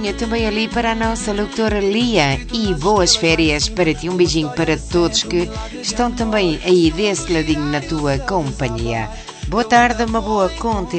Também ali para a nossa locutora Lia e boas férias para ti. Um beijinho para todos que estão também aí desse ladinho na tua companhia. Boa tarde, uma boa continuação.